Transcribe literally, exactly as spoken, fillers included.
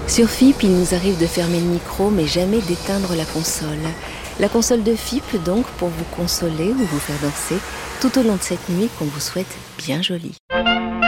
Sur F I P, il nous arrive de fermer le micro, mais jamais d'éteindre la console. La console de F I P, donc, pour vous consoler ou vous faire danser, tout au long de cette nuit qu'on vous souhaite bien jolie.